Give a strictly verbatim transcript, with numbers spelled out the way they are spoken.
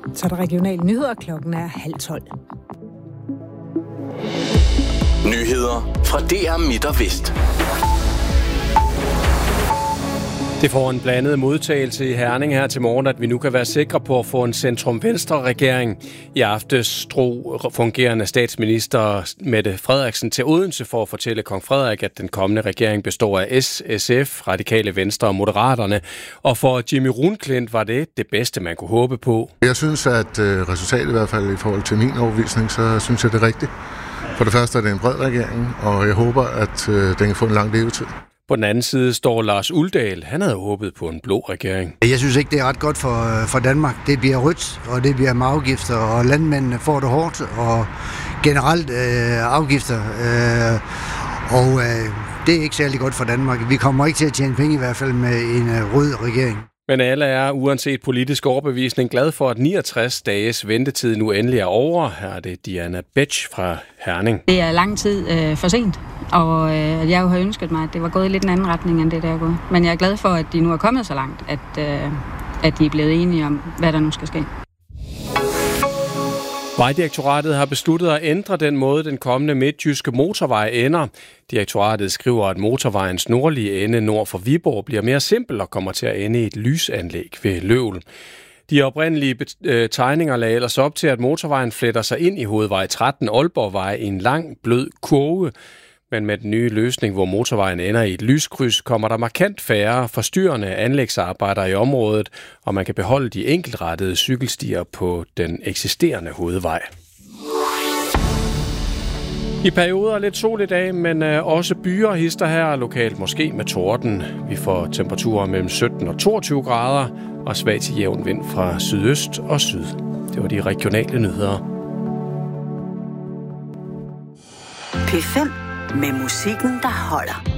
Så er der regionale nyheder. Klokken er halv tolv. Nyheder fra D R Midt og Vest. Det får en blandet modtagelse i Herning her til morgen, at vi nu kan være sikre på at få en centrum-venstre-regering. I aftes drog fungerende statsminister Mette Frederiksen til Odense for at fortælle kong Frederik, at den kommende regering består af S, S F, Radikale Venstre og Moderaterne. Og for Jimmy Rundklint var det det bedste, man kunne håbe på. Jeg synes, at resultatet i hvert fald i forhold til min overbevisning, så synes jeg det er rigtigt. For det første er det en bred regering, og jeg håber, at den kan få en lang levetid. På den anden side står Lars Uldal. Han havde håbet på en blå regering. Jeg synes ikke, det er ret godt for, for Danmark. Det bliver rødt, og det bliver med afgifter, og landmændene får det hårdt, og generelt øh, afgifter. Øh, og øh, det er ikke særlig godt for Danmark. Vi kommer ikke til at tjene penge i hvert fald med en øh, rød regering. Men alle er, uanset politisk overbevisning, glad for, at niogtres dages ventetid nu endelig er over. Her er det Diana Betsch fra Herning. Det er lang tid øh, for sent, og øh, jeg har jo ønsket mig, at det var gået i lidt en anden retning, end det der er gået. Men jeg er glad for, at de nu er kommet så langt, at, øh, at de er blevet enige om, hvad der nu skal ske. Vejdirektoratet har besluttet at ændre den måde, den kommende midtjyske motorvej ender. Direktoratet skriver, at motorvejens nordlige ende nord for Viborg bliver mere simpel og kommer til at ende i et lysanlæg ved Løvel. De oprindelige tegninger lagde ellers op til, at motorvejen fletter sig ind i hovedvej tretten Aalborgvej i en lang, blød kurve. Men med den nye løsning, hvor motorvejen ender i et lyskryds, kommer der markant færre forstyrrende anlægsarbejder i området, og man kan beholde de enkeltrettede cykelstier på den eksisterende hovedvej. I perioder lidt sol i dag, men også byer hister her, lokalt måske med torden. Vi får temperaturer mellem sytten og toogtyve grader, og svag til jævn vind fra sydøst og syd. Det var de regionale nyheder. P fem med musikken, der holder.